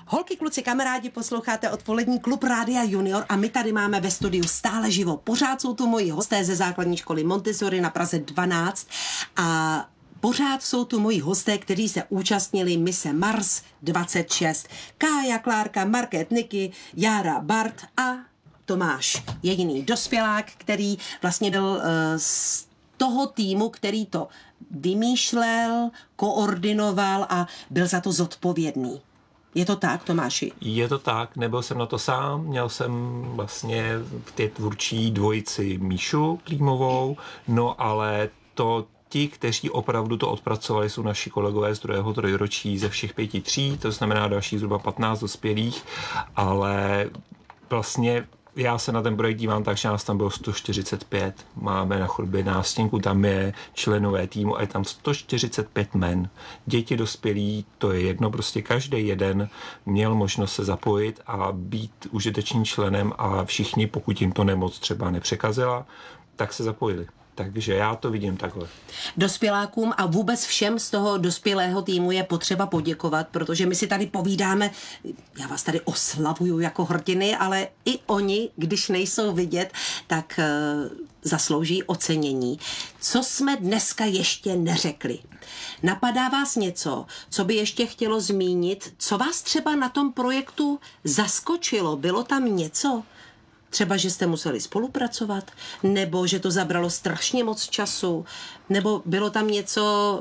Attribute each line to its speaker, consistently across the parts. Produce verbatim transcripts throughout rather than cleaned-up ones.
Speaker 1: Holky, kluci, kamarádi, posloucháte Odpolední klub Rádia Junior a my tady máme ve studiu stále živo. Pořád jsou tu moji hosté ze základní školy Montessori na Praze dvanáct a pořád jsou tu moji hosté, kteří se účastnili mise Mars dvacet šest. Kája, Klárka, Market, Niky, Jára, Bart a Tomáš, jediný dospělák, který vlastně byl uh, z toho týmu, který to vymýšlel, koordinoval a byl za to zodpovědný. Je to tak, Tomáši?
Speaker 2: Je to tak, nebyl jsem na to sám, měl jsem vlastně v té tvůrčí dvojici Míšu Klímovou, no ale to ti, kteří opravdu to odpracovali, jsou naši kolegové z druhého trojročí ze všech pěti tří, to znamená dalších zhruba patnáct dospělých, ale vlastně já se na ten projekt dívám tak, že nás tam bylo sto čtyřicet pět. Máme na chodbě nástěnku, tam je členové týmu a je tam sto čtyřicet pět men. Děti, dospělí, to je jedno, prostě každý jeden měl možnost se zapojit a být užitečným členem a všichni, pokud jim to nemoc třeba nepřekazila, tak se zapojili. Takže já to vidím takhle.
Speaker 1: Dospělákům a vůbec všem z toho dospělého týmu je potřeba poděkovat, protože my si tady povídáme, já vás tady oslavuju jako hrdiny, ale i oni, když nejsou vidět, tak uh, zaslouží ocenění. Co jsme dneska ještě neřekli? Napadá vás něco, co by ještě chtělo zmínit? Co vás třeba na tom projektu zaskočilo? Bylo tam něco? Třeba, že jste museli spolupracovat, nebo že to zabralo strašně moc času, nebo bylo tam něco,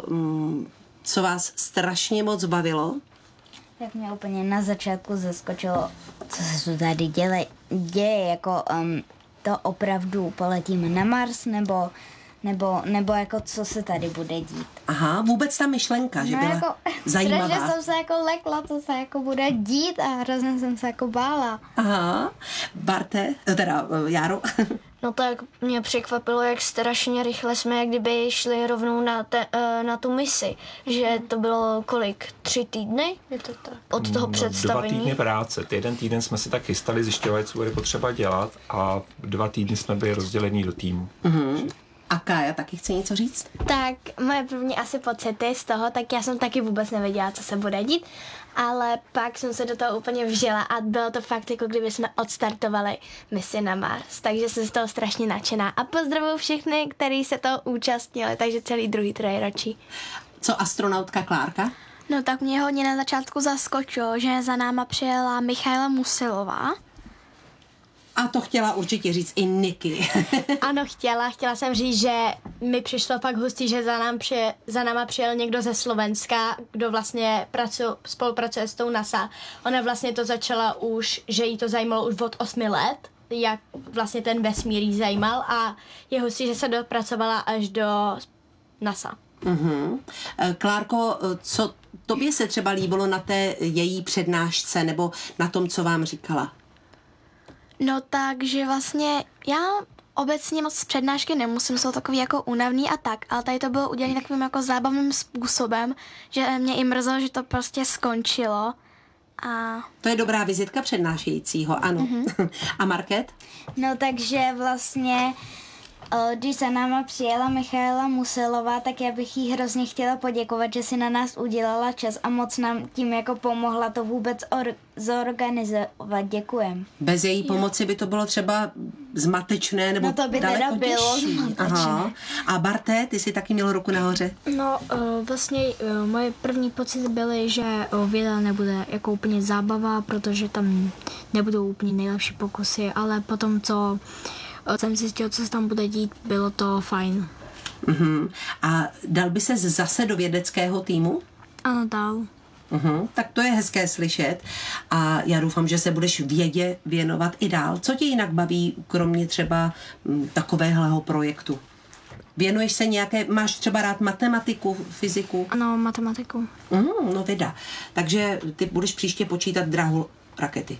Speaker 1: co vás strašně moc bavilo?
Speaker 3: Tak mě úplně na začátku zaskočilo, co se tu tady děle, děje, jako um, to opravdu poletíme na Mars, nebo, nebo, nebo jako co se tady bude dít.
Speaker 1: Aha, vůbec ta myšlenka, že
Speaker 3: no
Speaker 1: byla
Speaker 3: jako,
Speaker 1: zajímavá.
Speaker 3: Strašně jsem se jako lekla, co se jako bude dít a hrozně jsem se jako bála.
Speaker 1: Aha, Barte, teda Járo.
Speaker 4: No tak mě překvapilo, jak strašně rychle jsme jak kdyby šli rovnou na, te, na tu misi. Že to bylo kolik? Tři týdny? Je to tak? Od toho
Speaker 2: no,
Speaker 4: představení?
Speaker 2: Dva týdny práce. Jeden týden jsme si tak chystali, zjišťovali, co bude potřeba dělat a dva týdny jsme byli rozdělení do týmu.
Speaker 1: Mhm. A Kája taky chce něco říct?
Speaker 5: Tak moje první asi pocity z toho, tak já jsem taky vůbec nevěděla, co se bude dít, ale pak jsem se do toho úplně vžila a bylo to fakt, jako kdyby jsme odstartovali misi na Mars, takže jsem z toho strašně nadšená a pozdravuju všechny, kteří se toho účastnili, takže celý druhý trojročí.
Speaker 1: Co astronautka Klárka?
Speaker 6: No tak mě hodně na začátku zaskočilo, že za náma přijela Michaela Musilová.
Speaker 1: A to chtěla určitě říct i Niky.
Speaker 5: Ano, chtěla. Chtěla jsem říct, že mi přišlo fakt hustý, že za, nám při, za náma přijel někdo ze Slovenska, kdo vlastně pracu, spolupracuje s tou NASA. Ona vlastně to začala už, že jí to zajímalo už od osmi let, jak vlastně ten vesmír jí zajímal a je hustý, že se dopracovala až do NASA.
Speaker 1: Uh-huh. Klárko, co tobě se třeba líbilo na té její přednášce nebo na tom, co vám říkala?
Speaker 6: No takže vlastně já obecně moc přednášky nemusím, jsou takový jako únavný a tak, ale tady to bylo udělané takovým jako zábavným způsobem, že mě i mrzelo, že to prostě skončilo. A...
Speaker 1: To je dobrá vizitka přednášejícího, ano. Mm-hmm. A Market?
Speaker 3: No takže vlastně, když za náma přijela Michaela Musilová, tak já bych jí hrozně chtěla poděkovat, že si na nás udělala čas a moc nám tím jako pomohla to vůbec or- zorganizovat. Děkujem.
Speaker 1: Bez její pomoci by to bylo třeba zmatečné nebo
Speaker 3: no to by
Speaker 1: daleko
Speaker 3: teda bylo
Speaker 1: těžší.
Speaker 3: zmatečné.
Speaker 1: Aha. A Barte, ty jsi taky měl ruku nahoře?
Speaker 4: No vlastně moje první pocity byly, že věda nebude jako úplně zábava, protože tam nebudou úplně nejlepší pokusy, ale potom, co jsem zjistil, co se tam bude dít, bylo to fajn.
Speaker 1: Uh-huh. A dal by ses zase do vědeckého týmu?
Speaker 4: Ano, dal.
Speaker 1: Uh-huh. Tak to je hezké slyšet a já doufám, že se budeš vědě věnovat i dál. Co tě jinak baví, kromě třeba m, takového projektu? Věnuješ se nějaké, máš třeba rád matematiku, fyziku?
Speaker 4: Ano, matematiku.
Speaker 1: Uh, no teda, takže ty budeš příště počítat drahu rakety.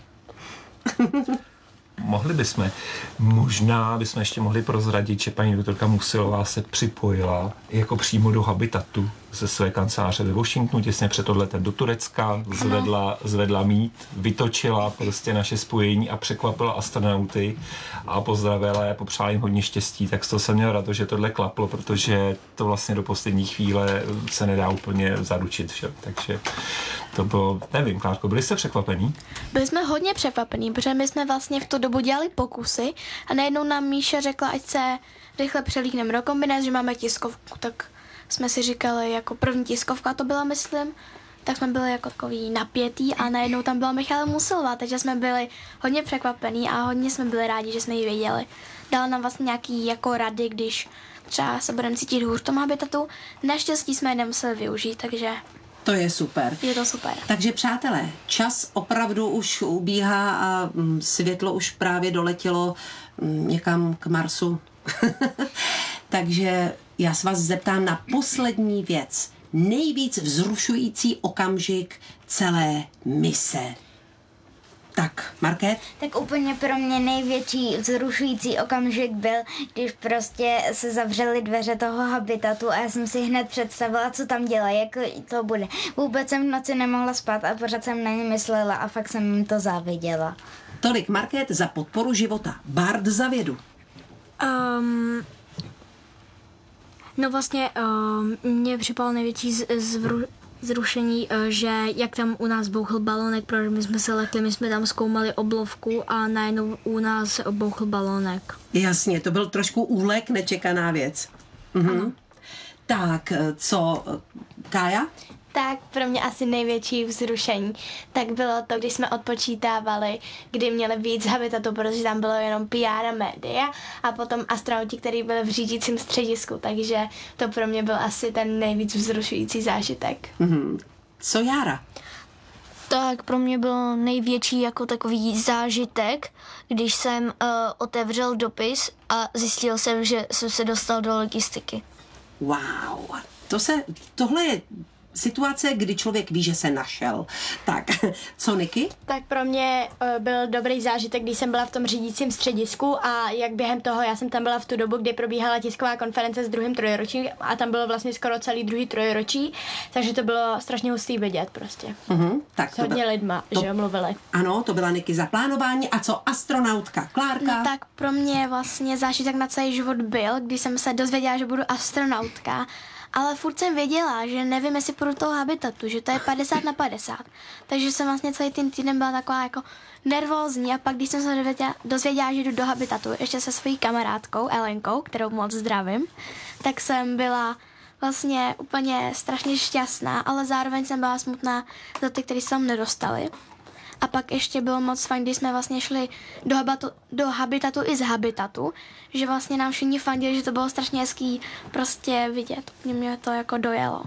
Speaker 2: Mohli bychom. Možná bychom ještě mohli prozradit, že paní doktorka Musilová se připojila jako přímo do habitatu ze své kanceláře ve Washingtonu, těsně před odletem do Turecka, zvedla, zvedla mít, vytočila prostě naše spojení a překvapila astronauty a pozdravila je, popřála jim hodně štěstí, tak z toho jsem měl radost, že tohle klaplo, protože to vlastně do poslední chvíle se nedá úplně zaručit, že? Takže to bylo, nevím, Klárko, byli jste překvapení?
Speaker 6: Byli jsme hodně překvapení, protože my jsme vlastně v tu dobu dělali pokusy a najednou nám Míša řekla, ať se rychle přelíkneme do kombinace, že máme tiskovku, tak jsme si říkali, jako první tiskovka to byla, myslím, tak jsme byli jako takový napětý a najednou tam byla Michála Musilová, takže jsme byli hodně překvapení a hodně jsme byli rádi, že jsme ji věděli. Dala nám vlastně nějaký jako rady, když třeba se budeme cítit hůř v tom habitatu. Naštěstí jsme je nemuseli využít, takže
Speaker 1: To je super.
Speaker 6: je to super.
Speaker 1: Takže přátelé, čas opravdu už ubíhá a mm, světlo už právě doletělo mm, někam k Marsu. Takže já se vás zeptám na poslední věc. Nejvíc vzrušující okamžik celé mise. Tak, Markéta?
Speaker 3: Tak úplně pro mě největší vzrušující okamžik byl, když prostě se zavřely dveře toho habitatu a já jsem si hned představila, co tam dělá, jak to bude. Vůbec jsem v noci nemohla spát a pořád jsem na ně myslela a fakt jsem jim to záviděla.
Speaker 1: Tolik Markéta za podporu života. Bart za vědu.
Speaker 4: Um, no vlastně um, mě připadalo největší z, zvru, zrušení, uh, že jak tam u nás bouchl balonek, protože my jsme se lekli, my jsme tam zkoumali oblovku a najednou u nás bouchl balonek.
Speaker 1: Jasně, to byl trošku úlek, nečekaná věc. Mhm. Tak, co Kája?
Speaker 7: Tak pro mě asi největší vzrušení, tak bylo to, když jsme odpočítávali, kdy měli víc z habitatu, protože tam bylo jenom P R a média a potom astronauti, kteří byli v řídícím středisku, takže to pro mě byl asi ten nejvíc vzrušující zážitek.
Speaker 1: Mhm. Co Jára?
Speaker 8: Tak pro mě byl největší jako takový zážitek, když jsem uh, otevřel dopis a zjistil jsem, že jsem se dostal do logistiky.
Speaker 1: Wow, to se, tohle je situace, kdy člověk ví, že se našel. Tak, co Niky?
Speaker 5: Tak pro mě uh, byl dobrý zážitek, když jsem byla v tom řídícím středisku a jak během toho, já jsem tam byla v tu dobu, kdy probíhala tisková konference s druhým trojročím a tam bylo vlastně skoro celý druhý trojročí, takže to bylo strašně hustý vidět prostě.
Speaker 1: Uh-huh. Tak
Speaker 5: S hodně
Speaker 1: byl,
Speaker 5: lidma,
Speaker 1: to,
Speaker 5: že jo, mluvili.
Speaker 1: Ano, to byla Niky za plánování. A co astronautka Klárka?
Speaker 6: No tak pro mě vlastně zážitek na celý život byl, když jsem se dozvěděla, že budu astronautka, ale furt jsem věděla, že nevím, jestli půjdu toho habitatu, že to je padesát na padesát. Takže jsem vlastně celý ten týden byla taková jako nervózní a pak, když jsem se dozvěděla, dozvěděla že jdu do habitatu, ještě se svojí kamarádkou Elenkou, kterou moc zdravím, tak jsem byla vlastně úplně strašně šťastná, ale zároveň jsem byla smutná za ty, kteří se tam nedostali. A pak ještě bylo moc fajn, když jsme vlastně šli do, habatu, do habitatu i z habitatu, že vlastně nám všichni fandili, že to bylo strašně hezký prostě vidět. Mě to jako dojelo.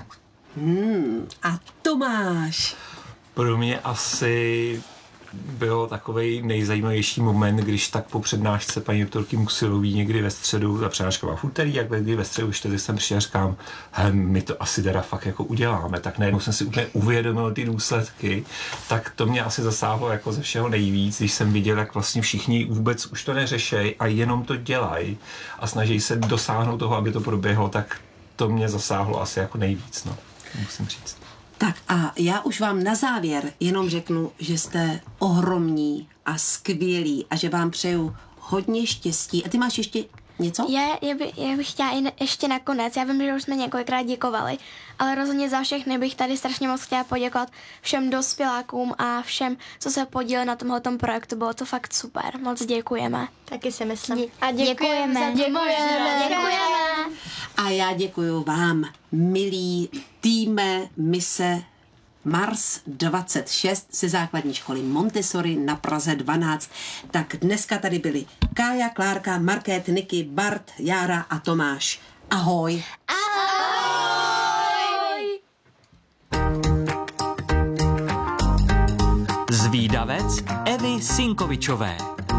Speaker 1: Hmm, a Tomáš?
Speaker 2: Pro mě asi byl takovej nejzajímavější moment, když tak po přednášce paní doktorky Musilový někdy ve středu, ta přednáška byla v úterý, jak někdy ve středu čtyři jsem přišel a říkám, he, my to asi teda fakt jako uděláme, tak najednou jsem si úplně uvědomil ty důsledky, tak to mě asi zasáhlo jako ze všeho nejvíc, když jsem viděl, jak vlastně všichni vůbec už to neřešejí a jenom to dělají a snaží se dosáhnout toho, aby to proběhlo, tak to mě zasáhlo asi jako nejvíc, no, musím říct.
Speaker 1: Tak a já už vám na závěr jenom řeknu, že jste ohromní a skvělí a že vám přeju hodně štěstí. A ty máš ještě něco?
Speaker 6: Já, já, by, já bych chtěla i ne, ještě nakonec, já vím, že už jsme několikrát děkovali, ale rozhodně za všechny bych tady strašně moc chtěla poděkovat všem dospělákům a všem, co se podíleli na tomhletom projektu. Bylo to fakt super. Moc děkujeme.
Speaker 5: Taky si myslím.
Speaker 3: Dě-
Speaker 5: A děkujeme.
Speaker 3: děkujeme.
Speaker 5: Děkujeme.
Speaker 3: Děkujeme.
Speaker 1: A já děkuju vám, milí týme mise Mars dvacet šest ze základní školy Montessori na Praze dvanáct. Tak dneska tady byli Kája, Klárka, Markéta, Niky, Bart, Jára a Tomáš. Ahoj.
Speaker 3: Ahoj.
Speaker 9: Zvídavec Evy Sinkovičové.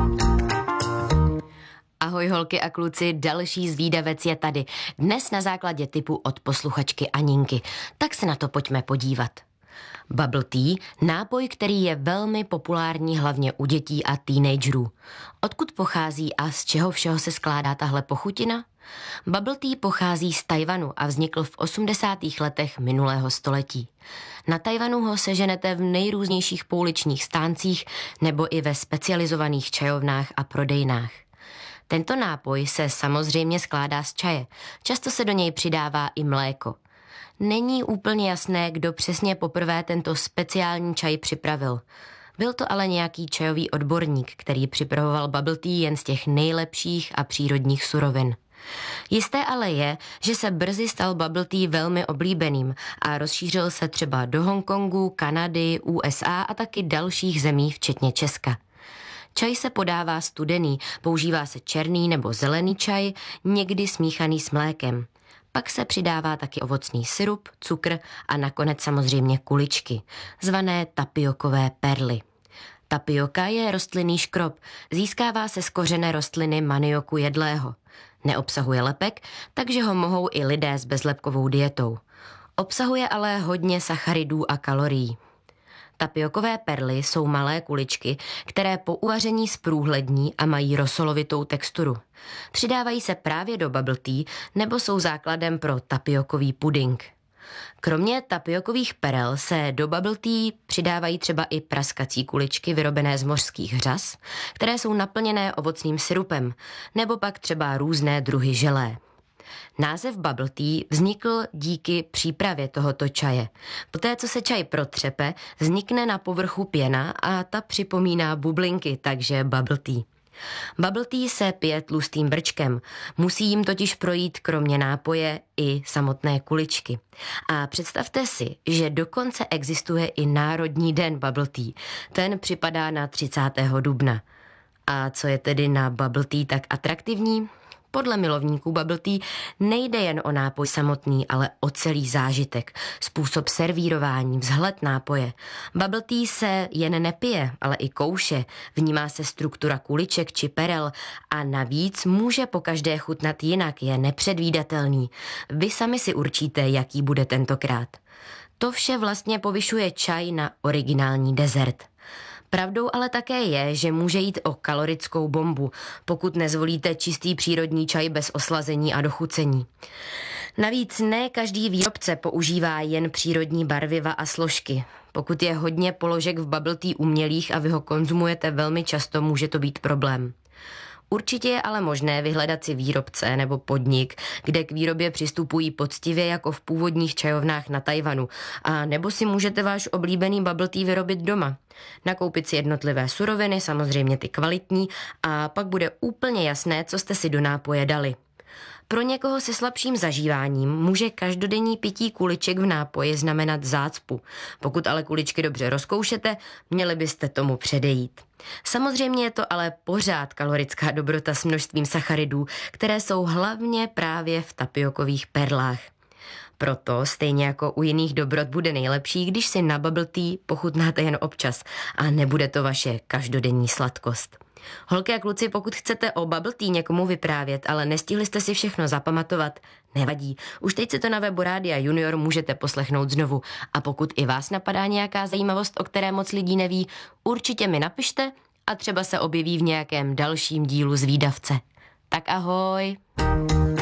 Speaker 10: Ahoj holky a kluci, další zvídavec je tady. Dnes na základě tipu od posluchačky Aninky. Tak se na to pojďme podívat. Bubble tea, nápoj, který je velmi populární hlavně u dětí a teenagerů. Odkud pochází a z čeho všeho se skládá tahle pochutina? Bubble tea pochází z Tajvanu a vznikl v osmdesátých letech minulého století. Na Tajvanu ho seženete v nejrůznějších pouličních stáncích nebo i ve specializovaných čajovnách a prodejnách. Tento nápoj se samozřejmě skládá z čaje. Často se do něj přidává i mléko. Není úplně jasné, kdo přesně poprvé tento speciální čaj připravil. Byl to ale nějaký čajový odborník, který připravoval bubble tea jen z těch nejlepších a přírodních surovin. Jisté ale je, že se brzy stal bubble tea velmi oblíbeným a rozšířil se třeba do Hongkongu, Kanady, U S A a taky dalších zemí, včetně Česka. Čaj se podává studený, používá se černý nebo zelený čaj, někdy smíchaný s mlékem. Pak se přidává taky ovocný sirup, cukr a nakonec samozřejmě kuličky, zvané tapiokové perly. Tapioka je rostlinný škrob, získává se z kořene rostliny manioku jedlého. Neobsahuje lepek, takže ho mohou i lidé s bezlepkovou dietou. Obsahuje ale hodně sacharidů a kalorií. Tapiokové perly jsou malé kuličky, které po uvaření zprůhlední a mají rosolovitou texturu. Přidávají se právě do bubble tea nebo jsou základem pro tapiokový puding. Kromě tapiokových perel se do bubble tea přidávají třeba i praskací kuličky vyrobené z mořských řas, které jsou naplněné ovocným sirupem, nebo pak třeba různé druhy želé. Název bubble tea vznikl díky přípravě tohoto čaje. Poté, co se čaj protřepe, vznikne na povrchu pěna a ta připomíná bublinky, takže bubble tea. Bubble tea se pije tlustým brčkem, musí jim totiž projít kromě nápoje i samotné kuličky. A představte si, že dokonce existuje i Národní den bubble tea. Ten připadá na třicátého dubna. A co je tedy na bubble tea tak atraktivní? Podle milovníků bubble tea nejde jen o nápoj samotný, ale o celý zážitek, způsob servírování, vzhled nápoje. Bubble tea se jen nepije, ale i kouše, vnímá se struktura kuliček či perel a navíc může pokaždé chutnat jinak, je nepředvídatelný. Vy sami si určíte, jaký bude tentokrát. To vše vlastně povyšuje čaj na originální dezert. Pravdou ale také je, že může jít o kalorickou bombu, pokud nezvolíte čistý přírodní čaj bez oslazení a dochucení. Navíc ne každý výrobce používá jen přírodní barviva a složky. Pokud je hodně položek v bubble tea umělých a vy ho konzumujete velmi často, může to být problém. Určitě je ale možné vyhledat si výrobce nebo podnik, kde k výrobě přistupují poctivě jako v původních čajovnách na Tajvanu, a nebo si můžete váš oblíbený bubble tea vyrobit doma. Nakoupit si jednotlivé suroviny, samozřejmě ty kvalitní, a pak bude úplně jasné, co jste si do nápoje dali. Pro někoho se slabším zažíváním může každodenní pití kuliček v nápoji znamenat zácpu. Pokud ale kuličky dobře rozkoušete, měli byste tomu předejít. Samozřejmě je to ale pořád kalorická dobrota s množstvím sacharidů, které jsou hlavně právě v tapiokových perlách. Proto, stejně jako u jiných dobrot, bude nejlepší, když si na bubble tea pochutnáte jen občas a nebude to vaše každodenní sladkost. Holky a kluci, pokud chcete o bubble tea někomu vyprávět, ale nestihli jste si všechno zapamatovat, nevadí. Už teď si to na webu Rádia Junior můžete poslechnout znovu. A pokud i vás napadá nějaká zajímavost, o které moc lidí neví, určitě mi napište a třeba se objeví v nějakém dalším dílu Zvídavce. Tak ahoj!